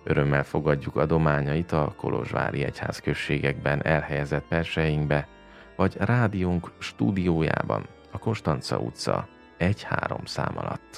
Örömmel fogadjuk adományait a kolozsvári egyházközségekben elhelyezett perseinkbe, vagy rádiónk stúdiójában, a Konstanca utca 1-3 szám alatt.